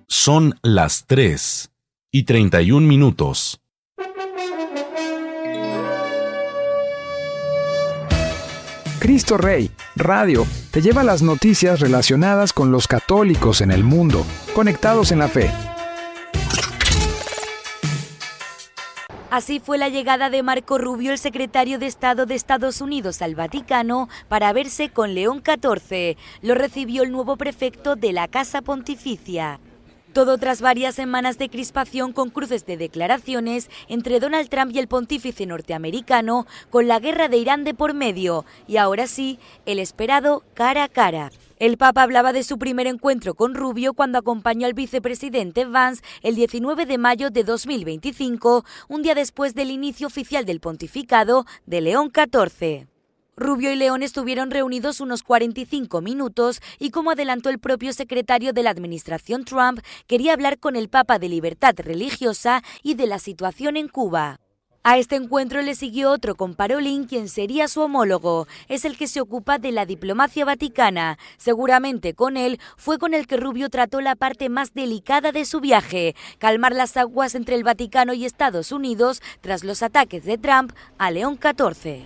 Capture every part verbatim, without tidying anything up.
Son las tres y treinta y un minutos. Cristo Rey, Radio, te lleva las noticias relacionadas con los católicos en el mundo, conectados en la fe. Así fue la llegada de Marco Rubio, el secretario de Estado de Estados Unidos, al Vaticano para verse con León catorce. Lo recibió el nuevo prefecto de la Casa Pontificia. Todo tras varias semanas de crispación con cruces de declaraciones entre Donald Trump y el pontífice norteamericano, con la guerra de Irán de por medio, y ahora sí, el esperado cara a cara. El Papa hablaba de su primer encuentro con Rubio cuando acompañó al vicepresidente Vance el diecinueve de mayo de dos mil veinticinco, un día después del inicio oficial del pontificado de León catorce. Rubio y León estuvieron reunidos unos cuarenta y cinco minutos y, como adelantó el propio secretario de la administración Trump, quería hablar con el Papa de libertad religiosa y de la situación en Cuba. A este encuentro le siguió otro con Parolin, quien sería su homólogo. Es el que se ocupa de la diplomacia vaticana. Seguramente con él fue con el que Rubio trató la parte más delicada de su viaje: calmar las aguas entre el Vaticano y Estados Unidos tras los ataques de Trump a León catorce.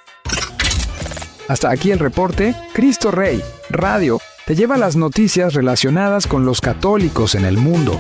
Hasta aquí el reporte. Cristo Rey, Radio, te lleva las noticias relacionadas con los católicos en el mundo.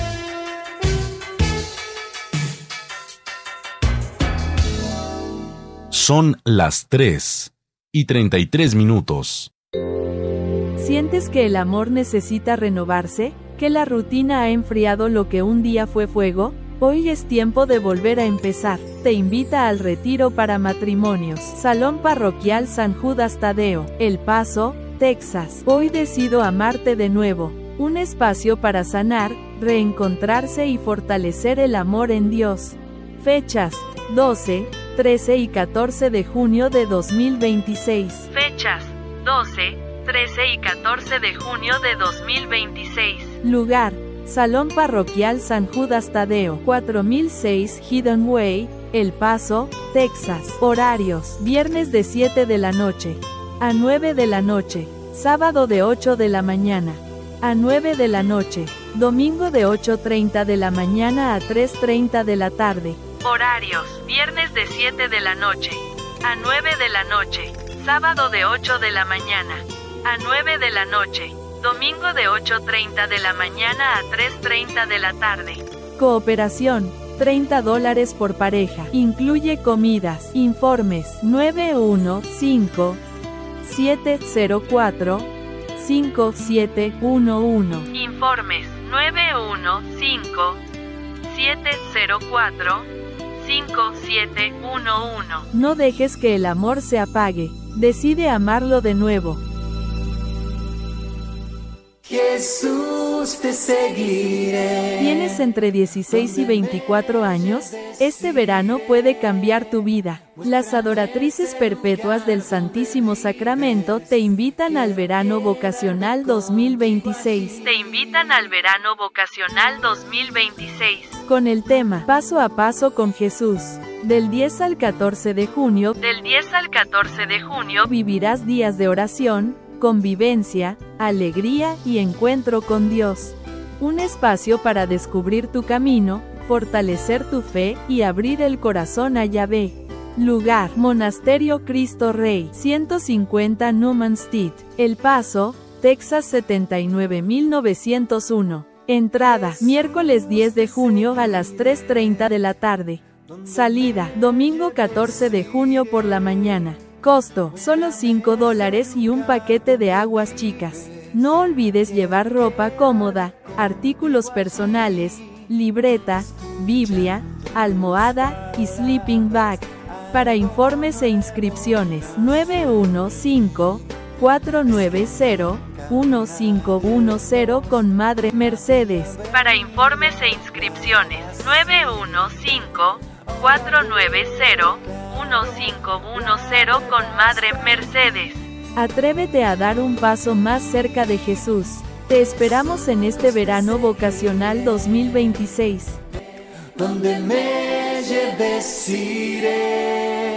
Son las tres y treinta y tres minutos. ¿Sientes que el amor necesita renovarse? ¿Que la rutina ha enfriado lo que un día fue fuego? Hoy es tiempo de volver a empezar. Te invita al retiro para matrimonios. Salón Parroquial San Judas Tadeo, El Paso, Texas. Hoy decido amarte de nuevo. Un espacio para sanar, reencontrarse y fortalecer el amor en Dios. Fechas: doce, trece y catorce de junio de dos mil veintiséis. Fechas: doce, trece y catorce de junio de dos mil veintiséis. Lugar: Salón Parroquial San Judas Tadeo, cuatro mil seis Hidden Way, El Paso, Texas. Horarios: viernes de siete de la noche a nueve de la noche, sábado de ocho de la mañana a nueve de la noche, domingo de ocho treinta de la mañana a tres treinta de la tarde. Horarios: viernes de siete de la noche a nueve de la noche, sábado de ocho de la mañana a nueve de la noche, domingo de ocho treinta de la mañana a tres treinta de la tarde. Cooperación: treinta dólares por pareja. Incluye comidas. Informes: nueve uno cinco, siete cero cuatro, cinco siete uno uno. Informes: nueve uno cinco, siete cero cuatro, cinco siete uno uno. No dejes que el amor se apague. Decide amarlo de nuevo. Jesús, te seguiré. ¿Tienes entre dieciséis y veinticuatro años? Este verano puede cambiar tu vida. Las adoratrices perpetuas del Santísimo Sacramento te invitan al Verano Vocacional dos mil veintiséis. Te invitan al Verano Vocacional dos mil veintiséis. Con el tema Paso a Paso con Jesús. Del diez al catorce de junio, del diez al catorce de junio vivirás días de oración, convivencia, alegría y encuentro con Dios. Un espacio para descubrir tu camino, fortalecer tu fe y abrir el corazón a Yahvé. Lugar: Monasterio Cristo Rey, ciento cincuenta Newman Street, El Paso, Texas setenta y nueve mil novecientos uno. Entrada: miércoles diez de junio a las tres treinta de la tarde. Salida: domingo catorce de junio por la mañana. Costo: solo cinco dólares y un paquete de aguas chicas. No olvides llevar ropa cómoda, artículos personales, libreta, Biblia, almohada y sleeping bag. Para informes e inscripciones, nueve uno cinco, cuatro nueve cero, uno cinco uno cero con Madre Mercedes. Para informes e inscripciones, nueve uno cinco, cuatro nueve cero, uno cinco uno cero con Madre Mercedes. Atrévete a dar un paso más cerca de Jesús. Te esperamos en este verano vocacional dos mil veintiséis. Donde me lleves iré.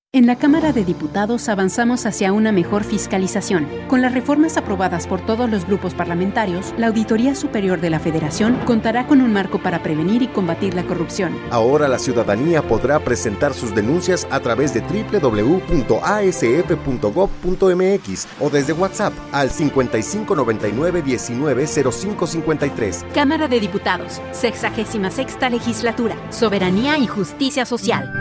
En la Cámara de Diputados avanzamos hacia una mejor fiscalización. Con las reformas aprobadas por todos los grupos parlamentarios, la Auditoría Superior de la Federación contará con un marco para prevenir y combatir la corrupción. Ahora la ciudadanía podrá presentar sus denuncias a través de doble u doble u doble u punto a s f punto gob punto m x o desde WhatsApp al cincuenta y cinco noventa y nueve diecinueve cero cinco cincuenta y tres. Cámara de Diputados, sexagésima sexta Legislatura, Soberanía y Justicia Social.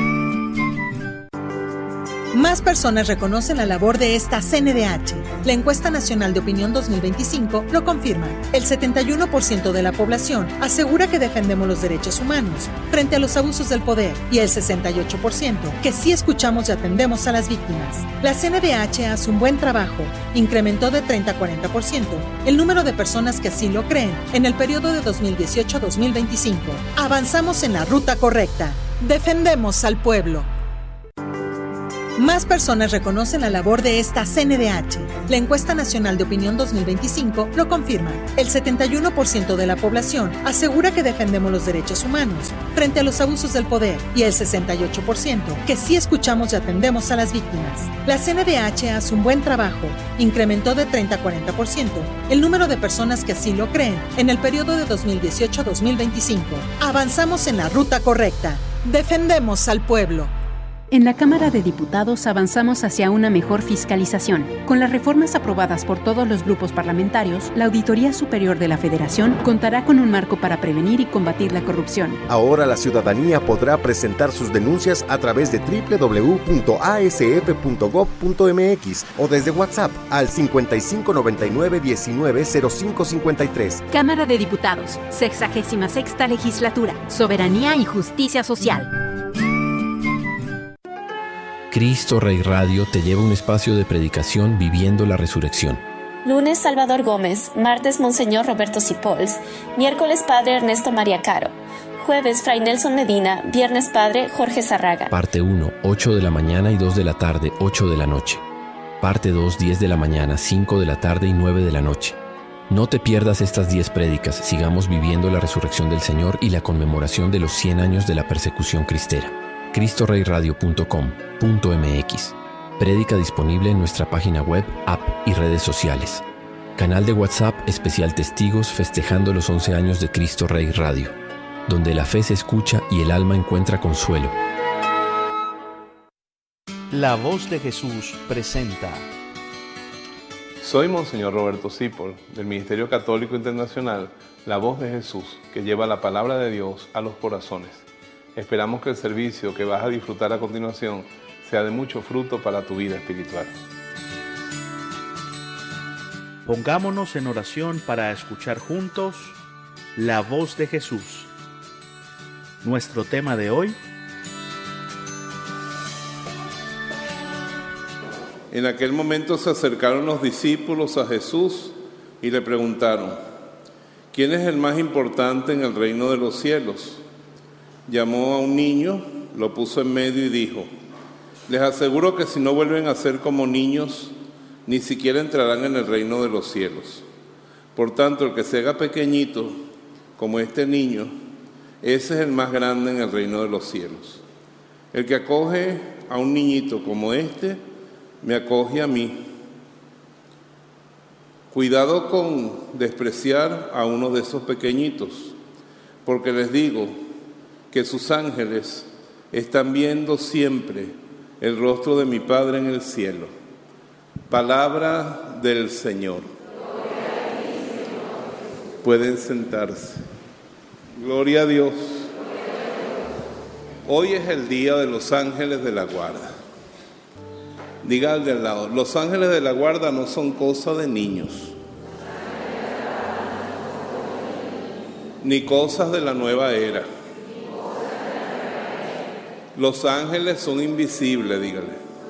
Más personas reconocen la labor de esta C N D H. La Encuesta Nacional de Opinión dos mil veinticinco lo confirma. El setenta y uno por ciento de la población asegura que defendemos los derechos humanos frente a los abusos del poder y el sesenta y ocho por ciento que sí escuchamos y atendemos a las víctimas. La C N D H hace un buen trabajo. Incrementó de treinta a cuarenta por ciento el número de personas que así lo creen en el periodo de dos mil dieciocho a dos mil veinticinco. Avanzamos en la ruta correcta. Defendemos al pueblo. Más personas reconocen la labor de esta C N D H. La Encuesta Nacional de Opinión dos mil veinticinco lo confirma. El setenta y uno por ciento de la población asegura que defendemos los derechos humanos frente a los abusos del poder y el sesenta y ocho por ciento que sí escuchamos y atendemos a las víctimas. La C N D H hace un buen trabajo. Incrementó de treinta a cuarenta por ciento el número de personas que así lo creen en el periodo de dos mil dieciocho a dos mil veinticinco. Avanzamos en la ruta correcta. Defendemos al pueblo. En la Cámara de Diputados avanzamos hacia una mejor fiscalización. Con las reformas aprobadas por todos los grupos parlamentarios, la Auditoría Superior de la Federación contará con un marco para prevenir y combatir la corrupción. Ahora la ciudadanía podrá presentar sus denuncias a través de doble u doble u doble u punto a s f punto gob punto m x o desde WhatsApp al cincuenta y cinco noventa y nueve diecinueve cero cinco cincuenta y tres. Cámara de Diputados, sexagésima sexta Legislatura, Soberanía y Justicia Social. Cristo Rey Radio te lleva a un espacio de predicación viviendo la resurrección. Lunes Salvador Gómez, martes Monseñor Roberto Cipols, miércoles Padre Ernesto María Caro, jueves Fray Nelson Medina, viernes Padre Jorge Zarraga. Parte uno, ocho de la mañana y dos de la tarde, ocho de la noche. Parte dos, diez de la mañana, cinco de la tarde y nueve de la noche. No te pierdas estas diez prédicas, sigamos viviendo la resurrección del Señor y la conmemoración de los cien años de la persecución cristera. cristo rey radio punto com punto m x. Prédica disponible en nuestra página web, app y redes sociales. Canal de WhatsApp especial Testigos festejando los once años de Cristo Rey Radio, donde la fe se escucha y el alma encuentra consuelo. La Voz de Jesús presenta. Soy Monseñor Roberto Cipols, del Ministerio Católico Internacional, La Voz de Jesús, que lleva la palabra de Dios a los corazones. Esperamos que el servicio que vas a disfrutar a continuación sea de mucho fruto para tu vida espiritual. Pongámonos en oración para escuchar juntos la voz de Jesús. Nuestro tema de hoy. En aquel momento se acercaron los discípulos a Jesús y le preguntaron: ¿quién es el más importante en el reino de los cielos? Llamó a un niño, lo puso en medio y dijo: les aseguro que si no vuelven a ser como niños, ni siquiera entrarán en el reino de los cielos. Por tanto, el que se haga pequeñito, como este niño, ese es el más grande en el reino de los cielos. El que acoge a un niñito como este, me acoge a mí. Cuidado con despreciar a uno de esos pequeñitos, porque les digo que sus ángeles están viendo siempre el rostro de mi Padre en el cielo. Palabra del Señor. Pueden sentarse. Gloria a Dios. Hoy es el día de los ángeles de la guarda. Diga al de al lado: los ángeles de la guarda no son cosa de niños, ni cosas de la nueva era. Los ángeles son invisibles, dígale.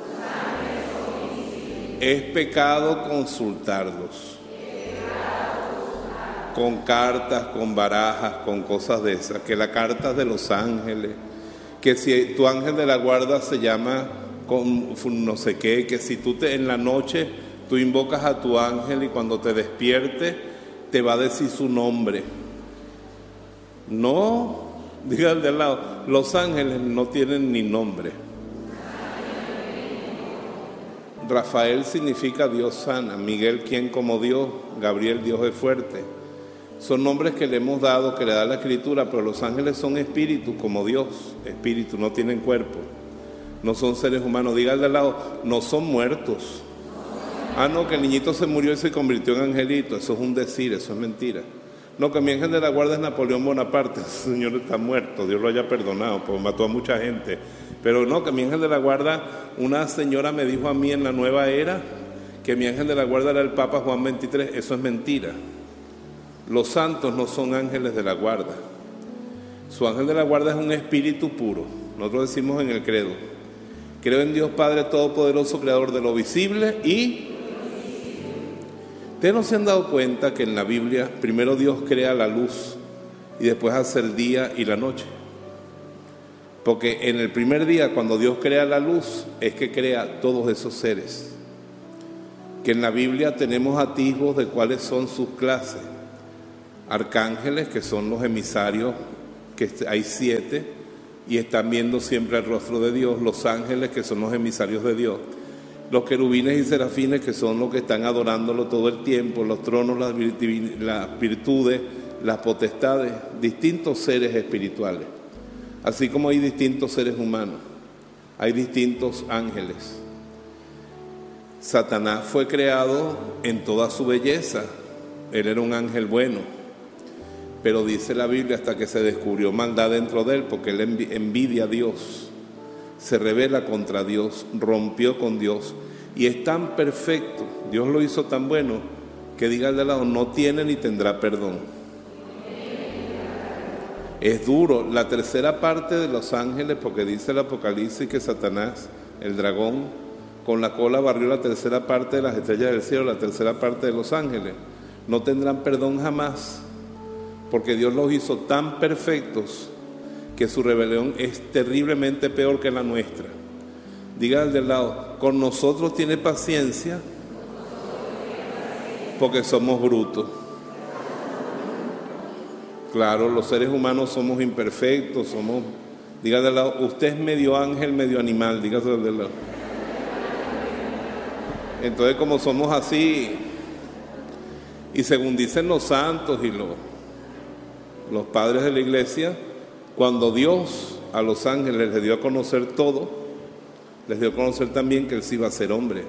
Es pecado consultarlos. Con cartas, con barajas, con cosas de esas. Que la carta es de los ángeles. Que si tu ángel de la guarda se llama con no sé qué. Que si tú te, en la noche tú invocas a tu ángel y cuando te despierte te va a decir su nombre. No. Diga al de al lado: los ángeles no tienen ni nombre. Rafael significa Dios sana, Miguel quien como Dios, Gabriel Dios es fuerte. Son nombres que le hemos dado, que le da la Escritura, pero los ángeles son espíritus como Dios, espíritus, no tienen cuerpo, no son seres humanos. Diga al de al lado, no son muertos. Ah, no, que el niñito se murió y se convirtió en angelito, eso es un decir, eso es mentira. No, que mi ángel de la guarda es Napoleón Bonaparte, ese señor está muerto, Dios lo haya perdonado, porque mató a mucha gente. Pero no, que mi ángel de la guarda, una señora me dijo a mí en la nueva era, que mi ángel de la guarda era el Papa Juan veintitrés, eso es mentira. Los santos no son ángeles de la guarda. Su ángel de la guarda es un espíritu puro. Nosotros decimos en el credo, creo en Dios Padre Todopoderoso, creador de lo visible y... ¿Ustedes no se han dado cuenta que en la Biblia primero Dios crea la luz y después hace el día y la noche? Porque en el primer día, cuando Dios crea la luz, es que crea todos esos seres. Que en la Biblia tenemos atisbos de cuáles son sus clases. Arcángeles, que son los emisarios, que hay siete, y están viendo siempre el rostro de Dios. Los ángeles, que son los emisarios de Dios. Los querubines y serafines, que son los que están adorándolo todo el tiempo. Los tronos, las virtudes, las potestades, distintos seres espirituales. Así como hay distintos seres humanos, hay distintos ángeles. Satanás fue creado en toda su belleza. Él era un ángel bueno. Pero dice la Biblia hasta que se descubrió maldad dentro de él, porque él envidia a Dios, se rebela contra Dios, rompió con Dios, y es tan perfecto, Dios lo hizo tan bueno, que diga al de lado, no tiene ni tendrá perdón. Es duro. La tercera parte de los ángeles, porque dice el Apocalipsis que Satanás, el dragón, con la cola barrió la tercera parte de las estrellas del cielo, la tercera parte de los ángeles, no tendrán perdón jamás, porque Dios los hizo tan perfectos que su rebelión es terriblemente peor que la nuestra. Diga al del lado, con nosotros tiene paciencia porque somos brutos. Claro, los seres humanos somos imperfectos, somos... Diga al del lado, usted es medio ángel, medio animal, dígase al del lado. Entonces, como somos así, y según dicen los santos y los... los padres de la iglesia, cuando Dios a los ángeles les dio a conocer todo, les dio a conocer también que Él sí iba a ser hombre,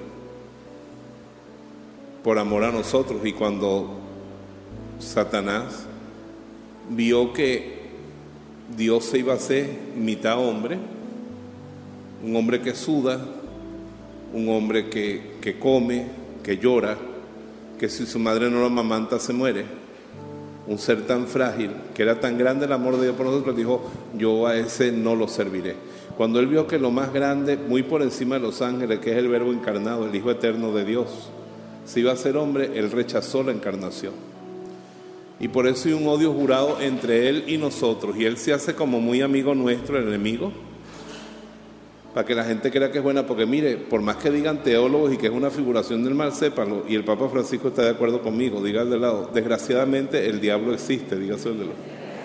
por amor a nosotros. Y cuando Satanás vio que Dios se iba a hacer mitad hombre, un hombre que suda, un hombre que, que come, que llora, que si su madre no lo amamanta se muere, un ser tan frágil, que era tan grande el amor de Dios por nosotros, dijo, yo a ese no lo serviré. Cuando él vio que lo más grande, muy por encima de los ángeles, que es el verbo encarnado, el Hijo eterno de Dios, si iba a ser hombre, él rechazó la encarnación. Y por eso hay un odio jurado entre él y nosotros, y él se hace como muy amigo nuestro, el enemigo, para que la gente crea que es buena, porque mire, por más que digan teólogos y que es una figuración del mal, sépanlo, y el Papa Francisco está de acuerdo conmigo, diga al de lado, desgraciadamente el diablo existe, dígase el de lado.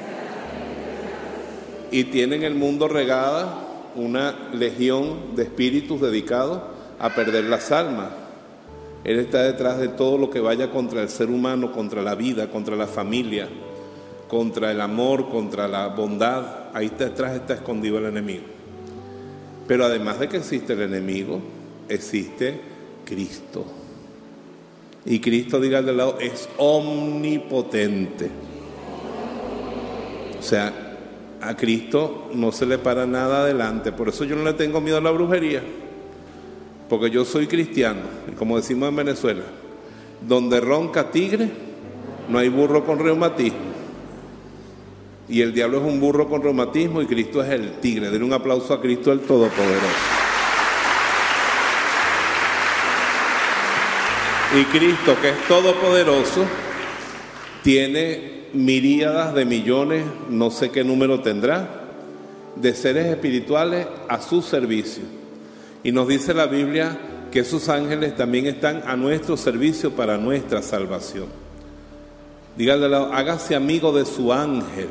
Y tiene en el mundo regada una legión de espíritus dedicados a perder las almas. Él está detrás de todo lo que vaya contra el ser humano, contra la vida, contra la familia, contra el amor, contra la bondad. Ahí está detrás, está escondido el enemigo. Pero además de que existe el enemigo, existe Cristo. Y Cristo, diga al de lado, es omnipotente. O sea, a Cristo no se le para nada adelante. Por eso yo no le tengo miedo a la brujería. Porque yo soy cristiano. Y como decimos en Venezuela, donde ronca tigre, no hay burro con reumatismo. Y el diablo es un burro con reumatismo y Cristo es el tigre. Den un aplauso a Cristo el Todopoderoso. Y Cristo, que es todopoderoso, tiene miríadas de millones, no sé qué número tendrá, de seres espirituales a su servicio. Y nos dice la Biblia que esos ángeles también están a nuestro servicio para nuestra salvación. Dígale al lado, hágase amigo de su ángel.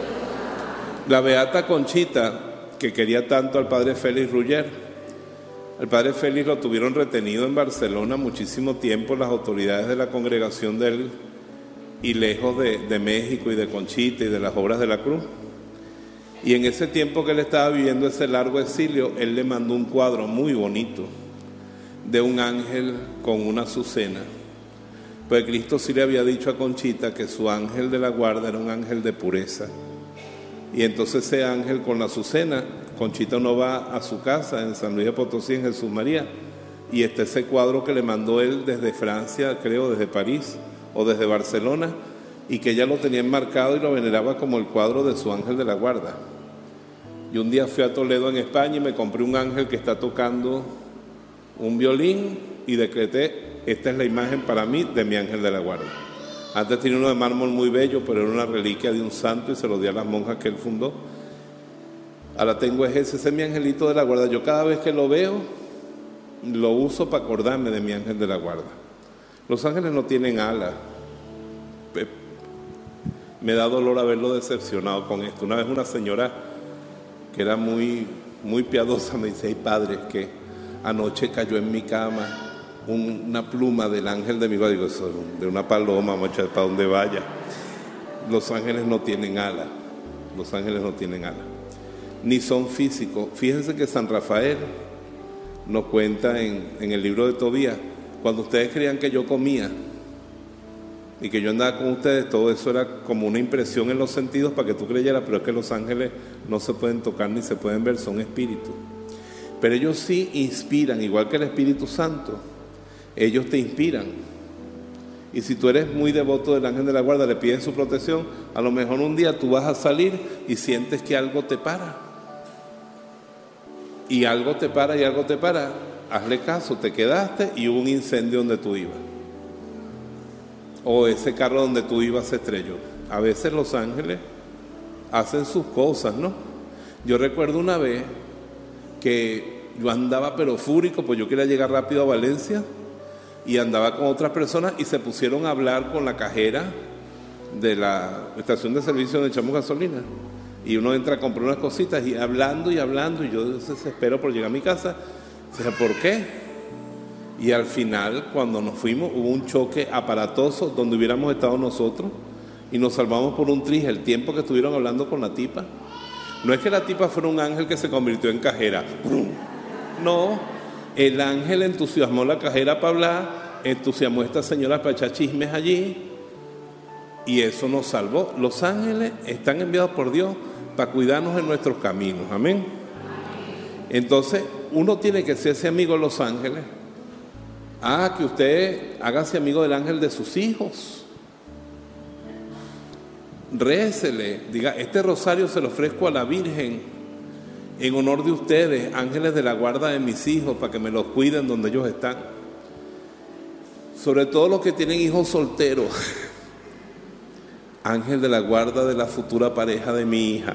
La beata Conchita, que quería tanto al padre Félix Ruggier, El padre Félix lo tuvieron retenido en Barcelona muchísimo tiempo las autoridades de la congregación de él, y lejos de, de México y de Conchita y de las obras de la cruz. Y en ese tiempo que él estaba viviendo ese largo exilio, él le mandó un cuadro muy bonito de un ángel con una azucena. Pues Cristo sí le había dicho a Conchita que su ángel de la guarda era un ángel de pureza. Y entonces ese ángel con la azucena, Conchita no va a su casa en San Luis de Potosí, en Jesús María, y está ese cuadro que le mandó él desde Francia, creo, desde París o desde Barcelona, y que ella lo tenía enmarcado y lo veneraba como el cuadro de su ángel de la guarda. Y un día fui a Toledo, en España, y me compré un ángel que está tocando un violín y decreté: esta es la imagen para mí de mi ángel de la guarda. Antes tenía uno de mármol muy bello, pero era una reliquia de un santo y se lo di a las monjas que él fundó. Ahora tengo ese, ese es mi angelito de la guarda. Yo cada vez que lo veo, lo uso para acordarme de mi ángel de la guarda. Los ángeles no tienen alas. Me da dolor haberlo decepcionado con esto. Una vez una señora que era muy, muy piadosa me dice: ay, padre, es que anoche cayó en mi cama un, una pluma del ángel de mi guarda. Digo, eso de una paloma, mucha, para donde vaya. Los ángeles no tienen alas. Los ángeles no tienen alas. Ni son físicos. Fíjense que San Rafael nos cuenta en, en el libro de Tobías: cuando ustedes creían que yo comía y que yo andaba con ustedes, todo eso era como una impresión en los sentidos para que tú creyeras, pero es que los ángeles no se pueden tocar ni se pueden ver, son espíritus. Pero ellos sí inspiran, igual que el Espíritu Santo. Ellos te inspiran. Y si tú eres muy devoto del ángel de la guarda, le pides su protección, a lo mejor un día tú vas a salir y sientes que algo te para. Y algo te para y algo te para. Hazle caso, te quedaste y hubo un incendio donde tú ibas. O ese carro donde tú ibas se estrelló. A veces los ángeles hacen sus cosas, ¿no? Yo recuerdo una vez que yo andaba pero fúrico, pues yo quería llegar rápido a Valencia, y andaba con otras personas y se pusieron a hablar con la cajera de la estación de servicio donde echamos gasolina. Y uno entra a comprar unas cositas y hablando y hablando, y yo desespero por llegar a mi casa. O sea, ¿por qué? Y al final, cuando nos fuimos, hubo un choque aparatoso donde hubiéramos estado nosotros y nos salvamos por un tris el tiempo que estuvieron hablando con la tipa. No es que la tipa fuera un ángel que se convirtió en cajera. No, el ángel entusiasmó a la cajera para hablar, entusiasmó a esta señora para echar chismes allí, y eso nos salvó. Los ángeles están enviados por Dios para cuidarnos en nuestros caminos. Amén. Entonces, uno tiene que hacerse amigo de los ángeles. Ah, que usted hágase amigo del ángel de sus hijos. Récele, diga: este rosario se lo ofrezco a la Virgen en honor de ustedes, ángeles de la guarda de mis hijos, para que me los cuiden donde ellos están. Sobre todo los que tienen hijos solteros. Ángel de la guarda de la futura pareja de mi hija.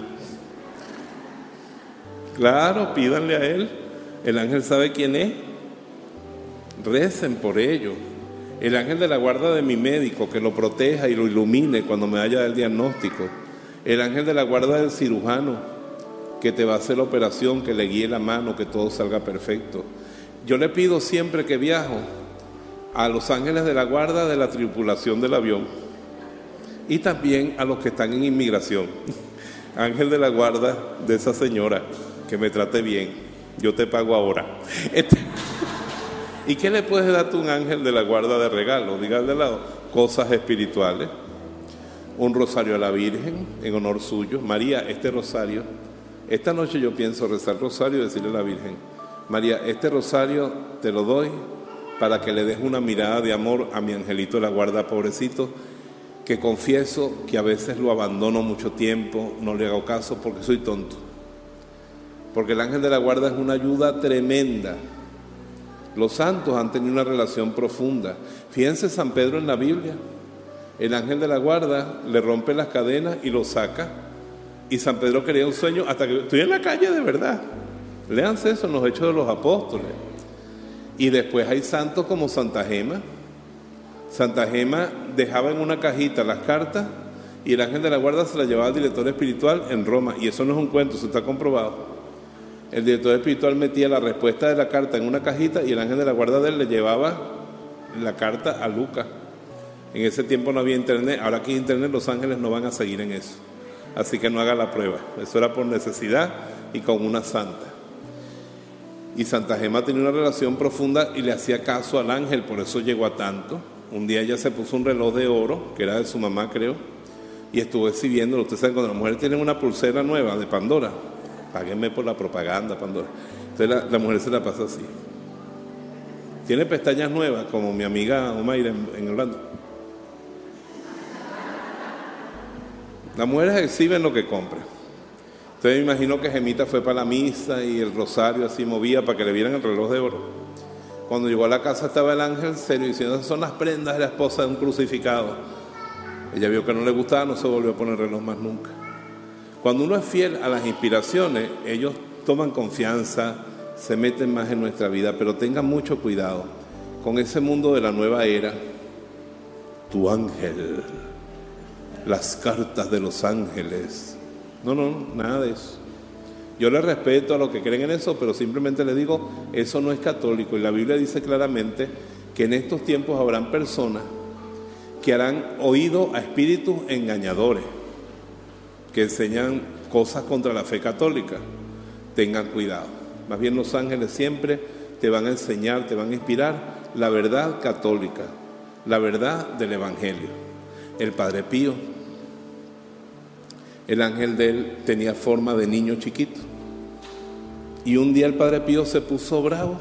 Claro, pídanle a él. El ángel sabe quién es. Recen por ello. El ángel de la guarda de mi médico, que lo proteja y lo ilumine cuando me vaya del diagnóstico. El ángel de la guarda del cirujano, que te va a hacer la operación, que le guíe la mano, que todo salga perfecto. Yo le pido siempre que viajo a los ángeles de la guarda de la tripulación del avión, y también a los que están en inmigración. Ángel de la guarda de esa señora, que me trate bien, yo te pago ahora. Este... ¿Y qué le puedes dar a un ángel de la guarda de regalo? Dígale de lado, cosas espirituales. Un rosario a la Virgen en honor suyo. María, este rosario, esta noche yo pienso rezar el rosario y decirle a la Virgen: María, este rosario te lo doy para que le des una mirada de amor a mi angelito de la guarda, pobrecito, que confieso que a veces lo abandono mucho tiempo, no le hago caso porque soy tonto. Porque el ángel de la guarda es una ayuda tremenda. Los santos han tenido una relación profunda. Fíjense San Pedro en la Biblia. El ángel de la guarda le rompe las cadenas y lo saca. Y San Pedro quería un sueño hasta que estoy en la calle de verdad. Léanse eso en los Hechos de los Apóstoles. Y después hay santos como Santa Gema. Santa Gema dejaba en una cajita las cartas y el ángel de la guarda se las llevaba al director espiritual en Roma. Y eso no es un cuento, eso está comprobado. el director espiritual metía la respuesta de la carta en una cajita y el ángel de la guarda de él le llevaba la carta a Lucas. En ese tiempo no había internet, ahora que hay internet los ángeles no van a seguir en eso. Así que no haga la prueba, eso era por necesidad y con una santa. Y Santa Gema tenía una relación profunda y le hacía caso al ángel, por eso llegó a tanto. Un día ella se puso un reloj de oro, que era de su mamá creo, y estuvo exhibiéndolo. Ustedes saben, cuando las mujeres tienen una pulsera nueva de Pandora, páguenme por la propaganda, Pandora. Entonces la, la mujer se la pasa así. Tiene pestañas nuevas, como mi amiga Omaira en, en Orlando. Las mujeres exhiben lo que compran. Entonces me imagino que Gemita fue para la misa y el rosario así movía para que le vieran el reloj de oro. Cuando llegó a la casa estaba el ángel serio diciendo: esas son las prendas de la esposa de un crucificado. Ella vio que no le gustaba, no se volvió a poner reloj más nunca. Cuando uno es fiel a las inspiraciones, ellos toman confianza, se meten más en nuestra vida, pero tengan mucho cuidado con ese mundo de la nueva era. Tu ángel, las cartas de los ángeles. No, no, nada de eso. Yo le respeto a los que creen en eso, pero simplemente les digo, eso no es católico. Y la Biblia dice claramente que en estos tiempos habrán personas que harán oído a espíritus engañadores, que enseñan cosas contra la fe católica. Tengan cuidado. Más bien los ángeles siempre te van a enseñar, te van a inspirar la verdad católica, la verdad del Evangelio. El Padre Pío, el ángel de él tenía forma de niño chiquito. Y un día el Padre Pío se puso bravo,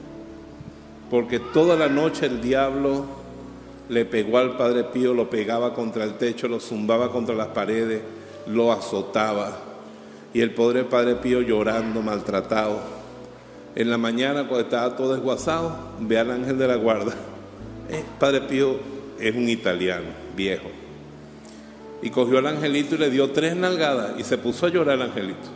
porque toda la noche el diablo le pegó al Padre Pío, lo pegaba contra el techo, lo zumbaba contra las paredes, lo azotaba. Y el pobre Padre Pío llorando, maltratado. En la mañana, cuando estaba todo desguazado, ve al ángel de la guarda. Eh, Padre Pío es un italiano, viejo. Y cogió al angelito y le dio tres nalgadas y se puso a llorar el angelito.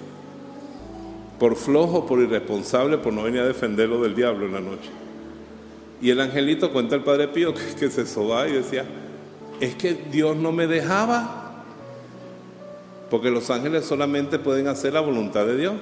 Por flojo, por irresponsable, por no venir a defenderlo del diablo en la noche. Y el angelito, cuenta el Padre Pío, que, que se sobaba y decía: es que Dios no me dejaba, porque los ángeles solamente pueden hacer la voluntad de Dios.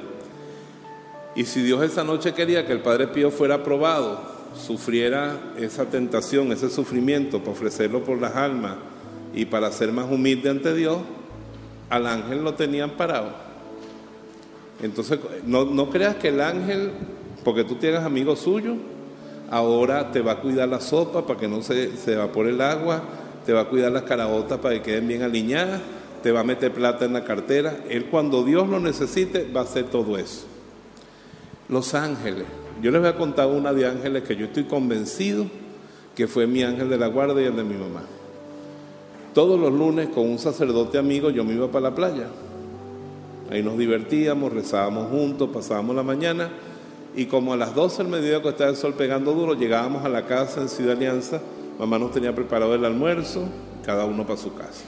Y si Dios esa noche quería que el Padre Pío fuera probado, sufriera esa tentación, ese sufrimiento, para ofrecerlo por las almas y para ser más humilde ante Dios, al ángel lo tenían parado. Entonces no, no creas que el ángel, porque tú tienes amigos suyos, ahora te va a cuidar la sopa para que no se, se evapore el agua, te va a cuidar las caraotas para que queden bien aliñadas, te va a meter plata en la cartera. Él, cuando Dios lo necesite, va a hacer todo eso. Los ángeles, yo les voy a contar una de ángeles que yo estoy convencido que fue mi ángel de la guarda y el de mi mamá. Todos los lunes con un sacerdote amigo yo me iba para la playa. Ahí nos divertíamos, rezábamos juntos, pasábamos la mañana, y como a las doce del mediodía, que estaba el sol pegando duro, llegábamos a la casa en Ciudad Alianza. Mamá nos tenía preparado el almuerzo, cada uno para su casa.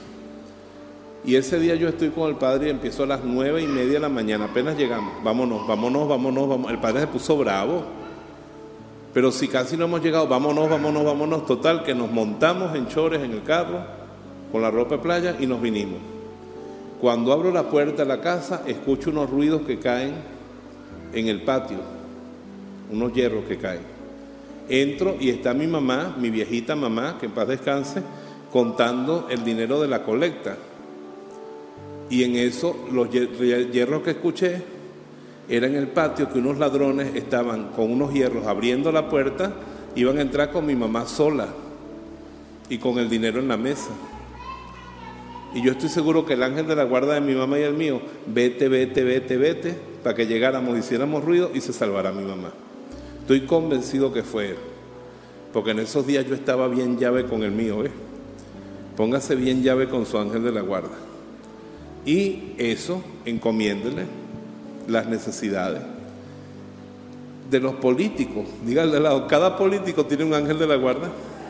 Y ese día yo estoy con el padre y empiezo a las nueve y media de la mañana, apenas llegamos, vámonos, vámonos, vámonos, vámonos. El padre se puso bravo, pero si casi no hemos llegado, vámonos, vámonos, vámonos. Total, que nos montamos en chores en el carro, con la ropa de playa, y nos vinimos. Cuando abro la puerta de la casa, escucho unos ruidos que caen en el patio, unos hierros que caen. Entro y está mi mamá, mi viejita mamá, que en paz descanse, contando el dinero de la colecta. Y en eso, los hierros que escuché eran en el patio, que unos ladrones estaban con unos hierros abriendo la puerta, iban a entrar con mi mamá sola y con el dinero en la mesa. Y yo estoy seguro que el ángel de la guarda de mi mamá y el mío, vete, vete, vete, vete, para que llegáramos, hiciéramos ruido y se salvara mi mamá. Estoy convencido que fue él, porque en esos días yo estaba bien llave con el mío, ¿eh? Póngase bien llave con su ángel de la guarda. Y eso, encomiéndele las necesidades de los políticos. Dígale al lado, cada político tiene un ángel de la guarda.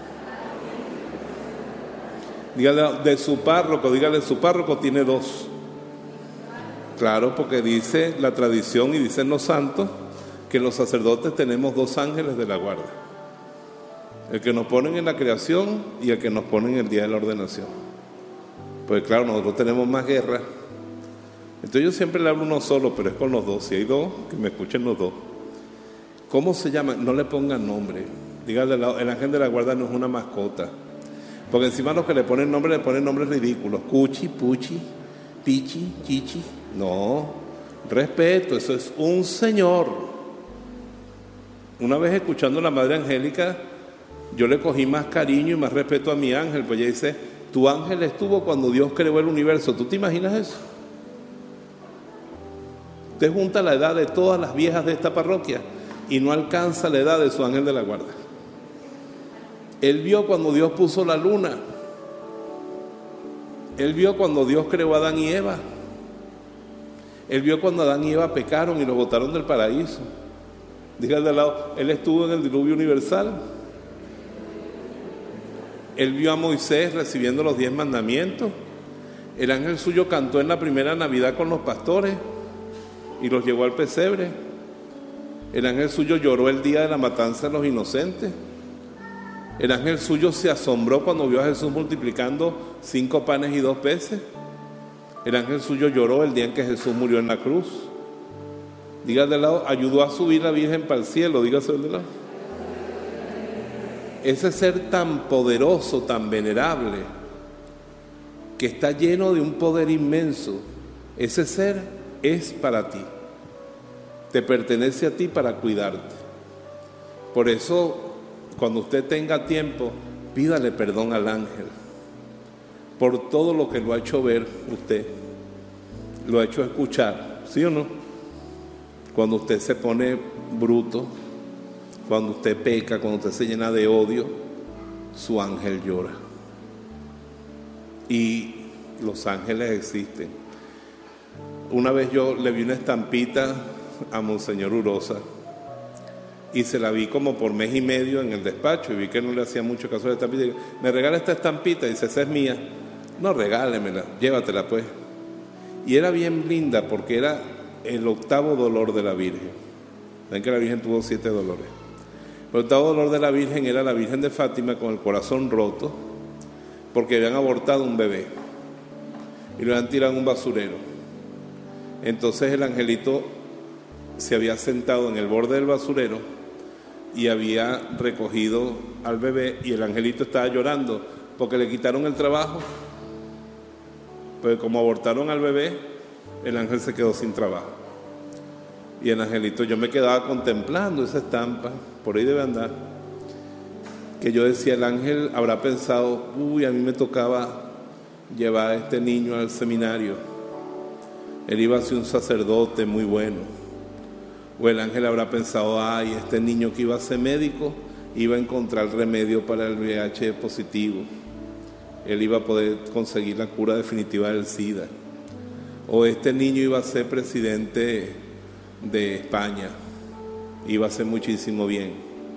Dígale de su párroco, dígale, su párroco tiene dos. Claro, porque dice la tradición y dicen los santos que los sacerdotes tenemos dos ángeles de la guarda. El que nos ponen en la creación y el que nos ponen en el día de la ordenación. Pues claro, nosotros tenemos más guerra Entonces yo siempre le hablo uno solo, pero es con los dos. Si hay dos, que me escuchen los dos. ¿Cómo se llama? No le pongan nombre. Dígale, el ángel de la guarda no es una mascota. Porque encima los que le ponen nombre, le ponen nombres ridículos. Cuchi, Puchi, Pichi, Chichi. No, respeto, eso es un señor. Una vez escuchando a la Madre Angélica, yo le cogí más cariño y más respeto a mi ángel, pues ella dice, tu ángel estuvo cuando Dios creó el universo. ¿Tú te imaginas eso? Usted junta la edad de todas las viejas de esta parroquia y no alcanza la edad de su ángel de la guarda. Él vio cuando Dios puso la luna. Él vio cuando Dios creó a Adán y Eva. Él vio cuando Adán y Eva pecaron y los botaron del paraíso. Dígale de al lado, él estuvo en el diluvio universal. Él vio a Moisés recibiendo los diez mandamientos. El ángel suyo cantó en la primera Navidad con los pastores y los llevó al pesebre. El ángel suyo lloró el día de la matanza de los inocentes. El ángel suyo se asombró cuando vio a Jesús multiplicando cinco panes y dos peces. El ángel suyo lloró el día en que Jesús murió en la cruz. Dígale de lado, ayudó a subir la Virgen para el cielo. Dígase de lado. Ese ser tan poderoso, tan venerable, que está lleno de un poder inmenso, ese ser es para ti. Te pertenece a ti para cuidarte. Por eso, cuando usted tenga tiempo, pídale perdón al ángel por todo lo que lo ha hecho ver usted, lo ha hecho escuchar, ¿sí o no? Cuando usted se pone bruto, cuando usted peca, cuando usted se llena de odio, su ángel llora. Y los ángeles existen. Una vez yo le vi una estampita a Monseñor Urosa y se la vi como por mes y medio en el despacho y vi que no le hacía mucho caso a la estampita. Y digo, me regala esta estampita, y dice, esa es mía. No, regálemela, llévatela pues. Y era bien linda porque era el octavo dolor de la Virgen. Ven que la Virgen tuvo siete dolores. El octavo dolor de la Virgen era la Virgen de Fátima con el corazón roto porque habían abortado un bebé y lo habían tirado en un basurero. Entonces el angelito se había sentado en el borde del basurero y había recogido al bebé, y el angelito estaba llorando porque le quitaron el trabajo. Pues como abortaron al bebé, el ángel se quedó sin trabajo. Y el angelito, yo me quedaba contemplando esa estampa, por ahí debe andar, que yo decía, el ángel habrá pensado, uy, a mí me tocaba llevar a este niño al seminario, él iba a ser un sacerdote muy bueno. O el ángel habrá pensado, ay, este niño que iba a ser médico iba a encontrar remedio para el V I H positivo, él iba a poder conseguir la cura definitiva del SIDA. O este niño iba a ser presidente de España, iba a hacer muchísimo bien.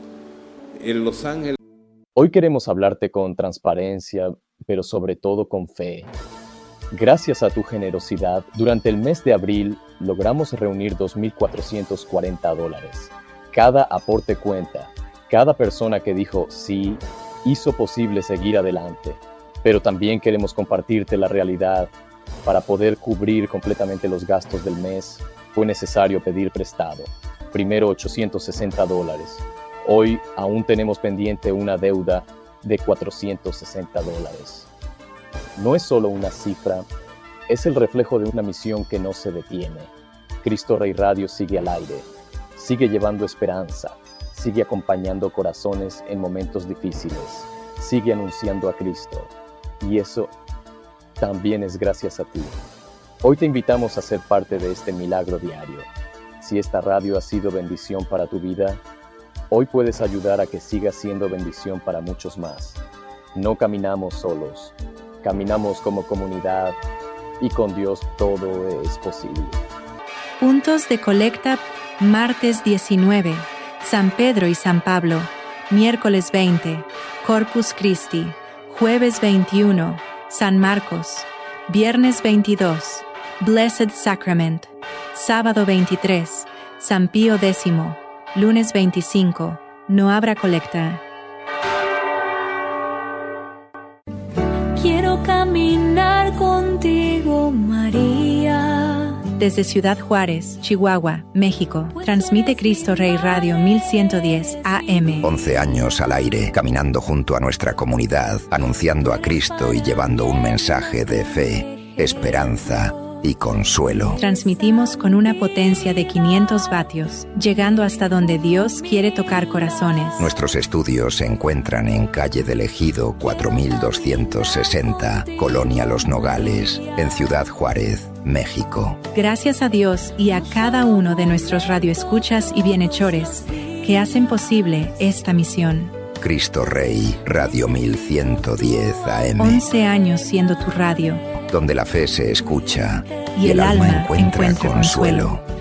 En Los Ángeles. Hoy queremos hablarte con transparencia, pero sobre todo con fe. Gracias a tu generosidad, durante el mes de abril logramos reunir dos mil cuatrocientos cuarenta dólares. Cada aporte cuenta. Cada persona que dijo sí hizo posible seguir adelante. Pero también queremos compartirte la realidad. Para poder cubrir completamente los gastos del mes, fue necesario pedir prestado. Primero ochocientos sesenta dólares. Hoy aún tenemos pendiente una deuda de cuatrocientos sesenta dólares. No es solo una cifra, es el reflejo de una misión que no se detiene. Cristo Rey Radio sigue al aire, sigue llevando esperanza, sigue acompañando corazones en momentos difíciles, sigue anunciando a Cristo. Y eso también es gracias a ti. Hoy te invitamos a ser parte de este milagro diario. Si esta radio ha sido bendición para tu vida, hoy puedes ayudar a que siga siendo bendición para muchos más. No caminamos solos, caminamos como comunidad y con Dios todo es posible. Puntos de colecta, martes diecinueve, San Pedro y San Pablo, miércoles veinte, Corpus Christi, jueves veintiuno, San Marcos, viernes veintidós, Blessed Sacrament, sábado veintitrés, San Pío X, lunes veinticinco, no habrá colecta. Quiero caminar contigo, María. Desde Ciudad Juárez, Chihuahua, México, transmite Cristo Rey Radio mil ciento diez A M. once años al aire, caminando junto a nuestra comunidad, anunciando a Cristo y llevando un mensaje de fe, esperanza y consuelo. Transmitimos con una potencia de quinientos vatios, llegando hasta donde Dios quiere tocar corazones. Nuestros estudios se encuentran en calle del Ejido cuatro mil doscientos sesenta, Colonia Los Nogales, en Ciudad Juárez, México. Gracias a Dios y a cada uno de nuestros radioescuchas y bienhechores que hacen posible esta misión. Cristo Rey, Radio mil ciento diez A M. once años siendo tu radio. Donde la fe se escucha y, y el, el alma encuentra, encuentra consuelo. consuelo.